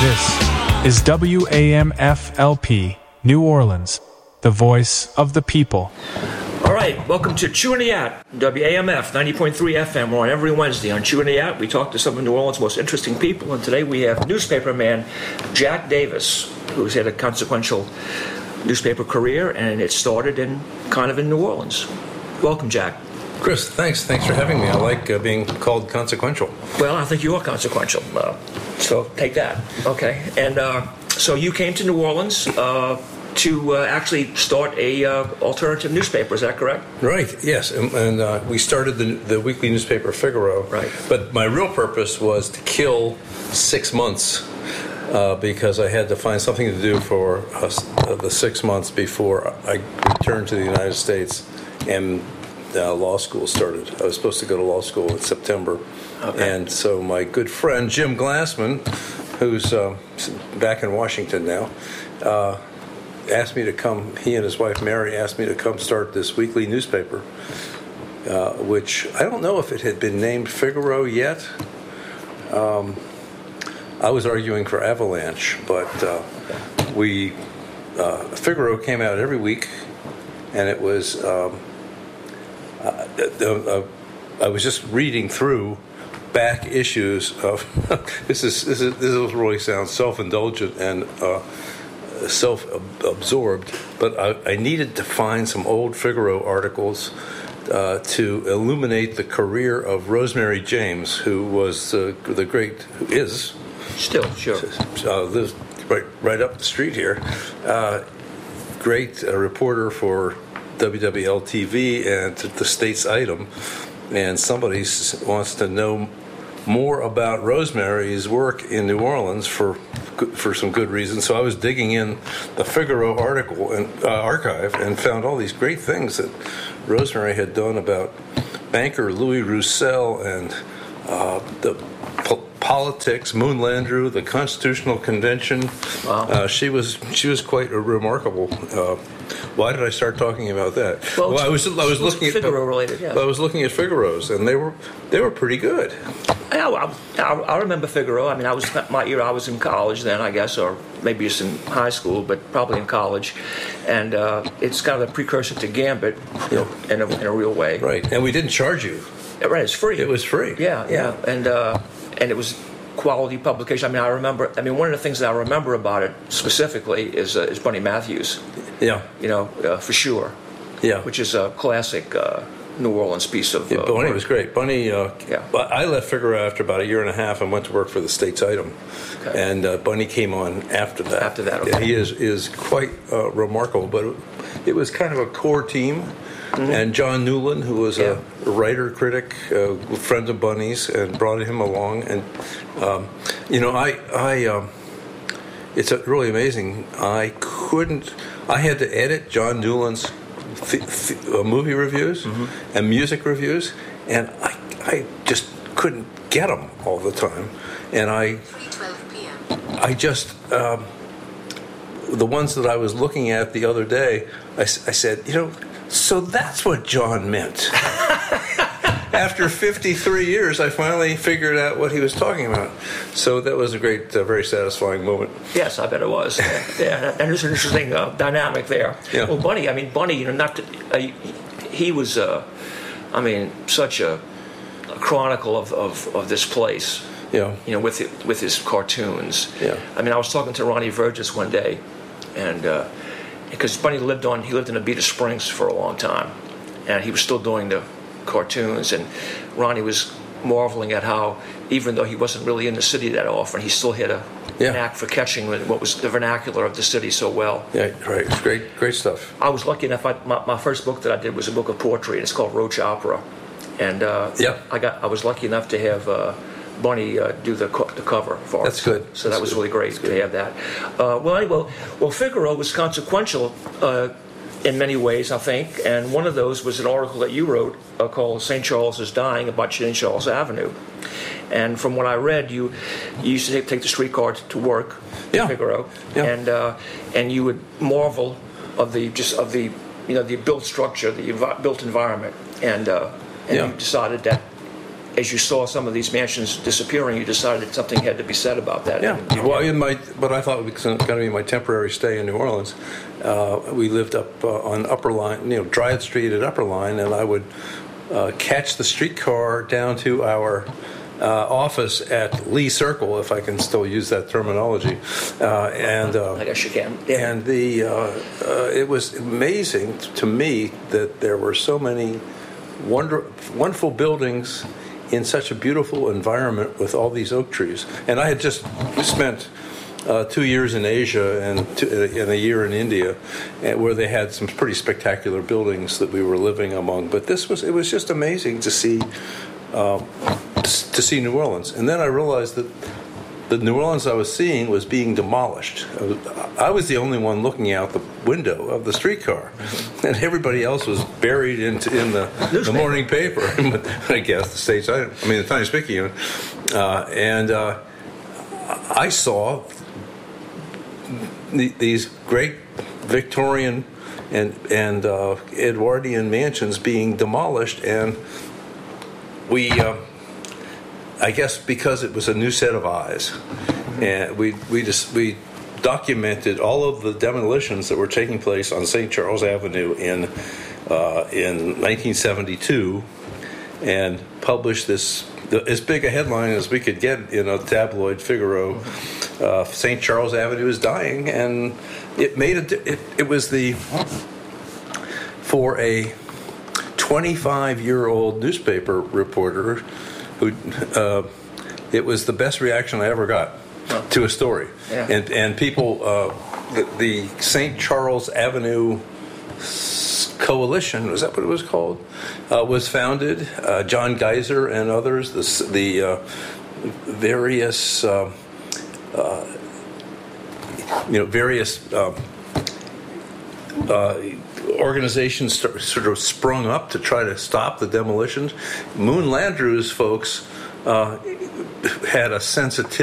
This is WAMFLP, New Orleans, the voice of the people. All right, welcome to Chewing the Yat, WAMF 90.3 FM. We're on every Wednesday on Chewing the Yat. We talk to some of New Orleans' most interesting people, and today we have newspaperman Jack Davis, who's had a consequential newspaper career, and it started in New Orleans. Welcome, Jack. Chris, thanks for having me. I like being called consequential. Well, I think you are consequential, so take that. Okay, and so you came to New Orleans to actually start a alternative newspaper. Is that correct? Right. Yes, and we started the weekly newspaper Figaro. Right. But my real purpose was to kill 6 months because I had to find something to do for the 6 months before I returned to the United States and law school started. I was supposed to go to law school in September. Okay. And so my good friend Jim Glassman, who's back in Washington now, asked me to come. He and his wife Mary asked me to come start this weekly newspaper, which I don't know if it had been named Figaro yet. I was arguing for Avalanche, but Figaro came out every week, and it was. I was just reading through back issues of this will really sound self-indulgent and self-absorbed, but I needed to find some old Figaro articles to illuminate the career of Rosemary James, who was who is still lives right up the street here. Great reporter for WWL-TV and the State's Item, and somebody wants to know more about Rosemary's work in New Orleans for some good reasons. So I was digging in the Figaro article and archive and found all these great things that Rosemary had done about banker Louis Roussel and the politics, Moon Landrieu, the Constitutional Convention. Wow. She was quite remarkable. Why did I start talking about that? Well, I was looking at Figaro related. Yeah. I was looking at Figaro's, and they were pretty good. I remember Figaro. I mean, I was in college then, I guess, or maybe just in high school, but probably in college. And it's kind of a precursor to Gambit, in a real way. Right. And we didn't charge you. Right. It's free. It was free. Yeah. And it was quality publication. I mean, one of the things that I remember about it specifically is Bunny Matthews. Yeah. For sure. Yeah. Which is a classic New Orleans piece of. Bunny was great. Bunny. I left Figaro after about a year and a half and went to work for the State's Item, and Bunny came on after that. Okay. Yeah, he is quite remarkable, but it was kind of a core team. Mm-hmm. And John Newland, who was a writer, critic, friend of Bunny's, and brought him along. And it's really amazing. I had to edit John Newland's movie reviews and music reviews, and I just couldn't get them all the time. And 3:12 p.m. I just the ones that I was looking at the other day, I said, so that's what John meant. After 53 years, I finally figured out what he was talking about. So that was a great, very satisfying moment. Yes, I bet it was. Yeah, and there's an interesting dynamic there. Yeah. Well, Bunny, he was, such a chronicle of this place. Yeah. With his cartoons. Yeah. I mean, I was talking to Ronnie Vergis one day, and because Bunny lived in Abita Springs for a long time, and he was still doing the cartoons, and Ronnie was marveling at how, even though he wasn't really in the city that often, he still had a knack for catching what was the vernacular of the city so well. Yeah, right. It's great stuff. I was lucky enough. My first book that I did was a book of poetry, and it's called Roach Opera, and I was lucky enough to have Bunny do the cover for us. That's good. So that was really great to have that. Well, Figaro was consequential in many ways, I think, and one of those was an article that you wrote called "St. Charles is Dying" about St. Charles Avenue. And from what I read, you used to take the streetcar to work in Figaro, and you would marvel of the built structure, the built environment, and you decided that as you saw some of these mansions disappearing, you decided something had to be said about that. Yeah. Well, what I thought was going to be my temporary stay in New Orleans, we lived up on Upper Line, Dryad Street at Upper Line, and I would catch the streetcar down to our office at Lee Circle, if I can still use that terminology, and I guess you can. Yeah. And it was amazing to me that there were so many wonderful buildings in such a beautiful environment with all these oak trees. And I had just spent 2 years in Asia and a year in India, where they had some pretty spectacular buildings that we were living among. But it was just amazing to see New Orleans. And then I realized that the New Orleans I was seeing was being demolished. I was the only one looking out the window of the streetcar, and everybody else was buried in the morning paper. I guess the States, the Times Picayune, and I saw these great Victorian and Edwardian mansions being demolished, and we. I guess because it was a new set of eyes, and we documented all of the demolitions that were taking place on St. Charles Avenue in 1972, and published this as big a headline as we could get in a tabloid, Figaro. St. Charles Avenue is dying, and it made it was for a 25-year-old newspaper reporter. It was the best reaction I ever got to a story. Yeah. And people, the St. Charles Avenue Coalition, was that what it was called? Was founded. John Geyser and others, the various organizations sort of sprung up to try to stop the demolitions. Moon Landrieu's folks had a sensitivity